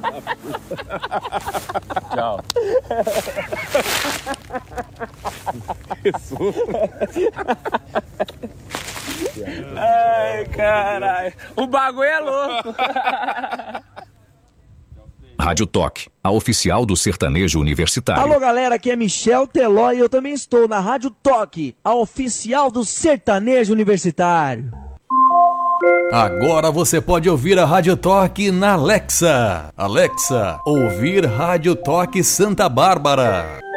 Tchau. Ai, caralho. O bagulho é louco. Rádio Toque, a oficial do sertanejo universitário. Alô, galera, aqui é Michel Teló e eu também estou na Rádio Toque, a oficial do sertanejo universitário. Agora você pode ouvir a Rádio Toque na Alexa. Alexa, ouvir Rádio Toque Santa Bárbara.